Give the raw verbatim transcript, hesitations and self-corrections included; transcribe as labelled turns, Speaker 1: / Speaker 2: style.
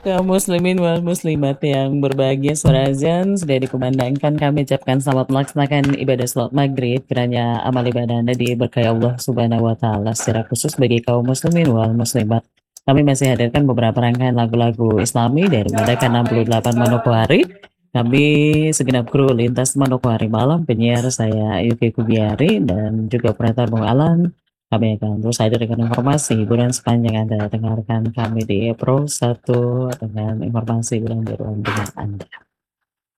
Speaker 1: Kaum muslimin wal muslimat yang berbahagia, suara azan sudah dikumandangkan. Kami ucapkan selamat melaksanakan ibadah sholat maghrib. Kiranya amal ibadah Anda diberkahi Allah Subhanahu wa Ta'ala. Secara khusus bagi kaum muslimin wal muslimat, kami masih hadirkan beberapa rangkaian lagu-lagu Islami dari Madakan enam puluh delapan Manokwari. Kami segenap kru lintas Manokwari malam, penyiar saya Yuki Kubiari dan juga operator Bung Alan. Kami akan terus hadir dengan informasi hiburan sepanjang Anda dengarkan kami di Pro satu dengan informasi hiburan di ruang dengar Anda.